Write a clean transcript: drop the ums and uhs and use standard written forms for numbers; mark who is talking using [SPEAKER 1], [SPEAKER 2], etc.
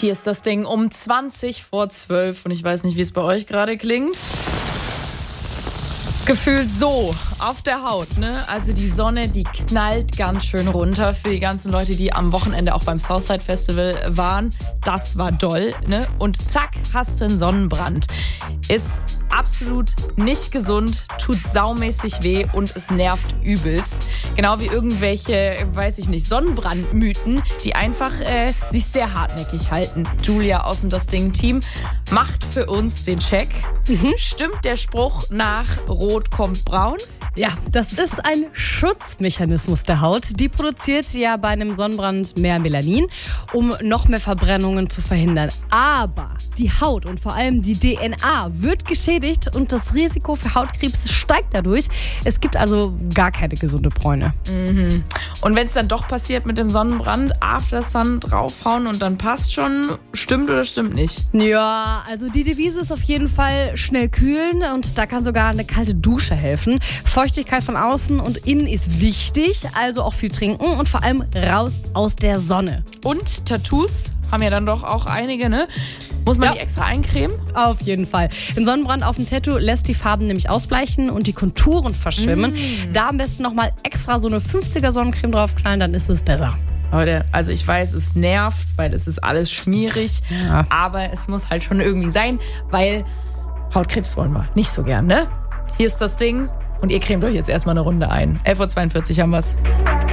[SPEAKER 1] Hier ist das Ding um 11:20 und ich weiß nicht, wie es bei euch gerade klingt. Gefühlt so auf der Haut, ne? Also die Sonne, die knallt ganz schön runter für die ganzen Leute, die am Wochenende auch beim Southside Festival waren. Das war doll, ne? Und zack, hast du einen Sonnenbrand. Ist absolut nicht gesund, tut saumäßig weh und es nervt übelst. Genau wie irgendwelche, weiß ich nicht, Sonnenbrandmythen, die einfach sich sehr hartnäckig halten. Julia aus dem Das Ding-Team macht für uns den Check. Stimmt der Spruch nach Rot kommt braun?
[SPEAKER 2] Ja, das ist ein Schutzmechanismus der Haut. Die produziert ja bei einem Sonnenbrand mehr Melanin, um noch mehr Verbrennungen zu verhindern. Aber die Haut und vor allem die DNA wird geschädigt und das Risiko für Hautkrebs steigt dadurch. Es gibt also gar keine gesunde Bräune.
[SPEAKER 1] Und wenn es dann doch passiert mit dem Sonnenbrand, After Sun draufhauen und dann passt schon, stimmt oder stimmt nicht?
[SPEAKER 2] Ja, also die Devise ist auf jeden Fall schnell kühlen und da kann sogar eine kalte Dusche helfen. Feuchtigkeit von außen und innen ist wichtig, also auch viel trinken und vor allem raus aus der Sonne.
[SPEAKER 1] Und Tattoos haben ja dann doch auch einige, ne? Muss man die extra eincremen?
[SPEAKER 2] Auf jeden Fall. Ein Sonnenbrand auf dem Tattoo lässt die Farben nämlich ausbleichen und die Konturen verschwimmen. Da am besten nochmal extra so eine 50er Sonnencreme draufknallen, dann ist es besser.
[SPEAKER 1] Leute, also ich weiß, es nervt, weil es ist alles schmierig, aber es muss halt schon irgendwie sein, weil Hautkrebs wollen wir nicht so gern, ne? Hier ist das Ding und ihr cremt euch jetzt erstmal eine Runde ein. 11:42 Uhr haben wir's.